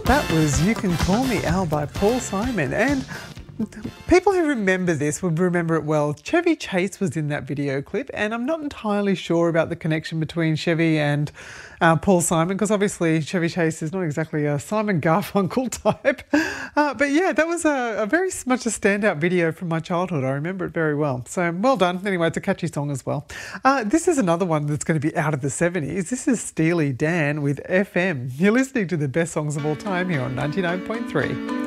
That was You Can Call Me Al by Paul Simon, and people who remember this would remember it well. Chevy Chase was in that video clip, and I'm not entirely sure about the connection between Chevy and Paul Simon, because obviously Chevy Chase is not exactly a Simon Garfunkel type. But yeah, that was a very much a standout video from my childhood. I remember it very well. So well done. Anyway, it's a catchy song as well. This is another one that's going to be out of the 70s. This is Steely Dan with FM. You're listening to the best songs of all time here on 99.3.